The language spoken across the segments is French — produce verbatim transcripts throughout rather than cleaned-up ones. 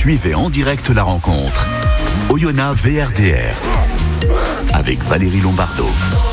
Suivez en direct la rencontre. Oyonnax V R D R avec Valérie Lombardo.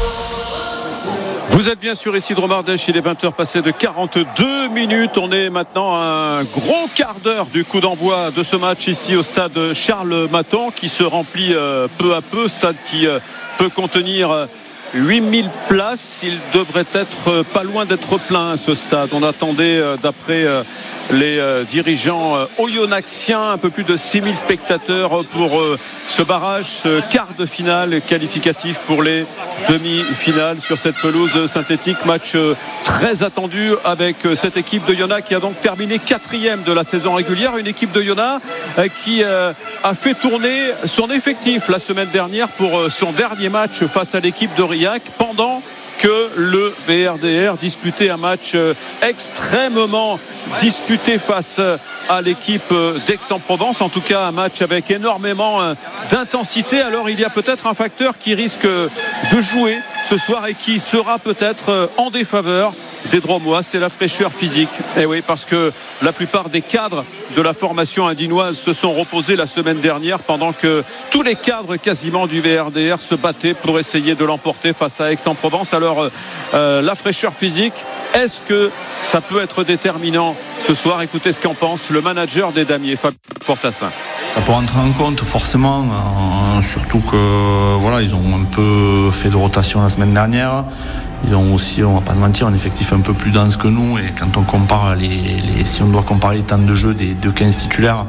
Vous êtes bien sûr ici de Romardèche, il est vingt heures passées de quarante-deux minutes. On est maintenant à un gros quart d'heure du coup d'envoi de ce match ici au stade Charles Maton qui se remplit euh, peu à peu, stade qui euh, peut contenir euh, huit mille places. Il devrait être euh, pas loin d'être plein ce stade. On attendait euh, d'après euh, les euh, dirigeants euh, oyonnaxiens un peu plus de six mille spectateurs pour euh, ce barrage, ce quart de finale qualificatif pour les demi-finales sur cette pelouse synthétique. Match euh, très attendu avec euh, cette équipe d'Oyonnax qui a donc terminé quatrième de la saison régulière. Une équipe d'Oyonnax euh, qui euh, a fait tourner son effectif la semaine dernière pour euh, son dernier match face à l'équipe d'Aurillac pendant que le V R D R disputait un match extrêmement disputé face à l'équipe d'Aix-en-Provence. En tout cas, un match avec énormément d'intensité. Alors, il y a peut-être un facteur qui risque de jouer ce soir et qui sera peut-être en défaveur des Dromois, c'est la fraîcheur physique. Et oui, parce que la plupart des cadres de la formation indinoise se sont reposés la semaine dernière pendant que tous les cadres quasiment du V R D R se battaient pour essayer de l'emporter face à Aix-en-Provence. Alors euh, la fraîcheur physique, est-ce que ça peut être déterminant ce soir? Écoutez ce qu'en pense le manager des Damiers, Fabien Fortassin. Ça peut rentrer en compte forcément, euh, surtout que voilà, ils ont un peu fait de rotation la semaine dernière. Ils ont aussi, on va pas se mentir, un effectif un peu plus dense que nous. Et quand on compare les, les si on doit comparer les temps de jeu des deux quinze titulaires,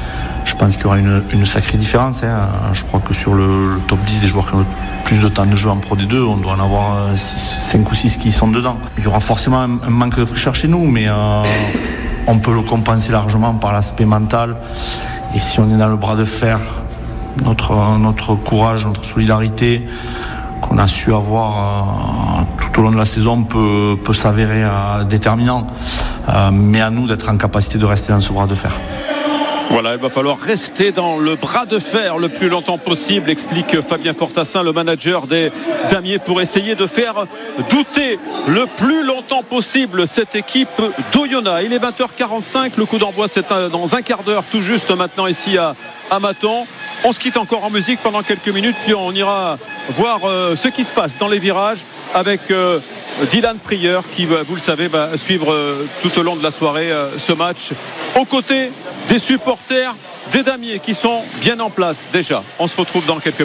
je pense qu'il y aura une, une sacrée différence. Hein. Je crois que sur le, le top dix des joueurs qui ont le plus de temps de jeu en Pro D deux, on doit en avoir cinq ou six qui sont dedans. Il y aura forcément un, un manque de fraîcheur chez nous, mais euh, on peut le compenser largement par l'aspect mental. Et si on est dans le bras de fer, notre, notre courage, notre solidarité qu'on a su avoir euh, tout au long de la saison peut, peut s'avérer euh, déterminant. Euh, mais à nous d'être en capacité de rester dans ce bras de fer. Voilà, il va falloir rester dans le bras de fer le plus longtemps possible, explique Fabien Fortassin, le manager des Damiers, pour essayer de faire douter le plus longtemps possible cette équipe d'Oyonnax. Il est vingt heures quarante-cinq, le coup d'envoi c'est dans un quart d'heure tout juste maintenant ici à, à Maton. On se quitte encore en musique pendant quelques minutes, puis on ira voir euh, ce qui se passe dans les virages avec euh, Dylan Prieur qui, vous le savez, va suivre euh, tout au long de la soirée euh, ce match aux côtés des supporters des Damiers qui sont bien en place déjà. On se retrouve dans quelques minutes.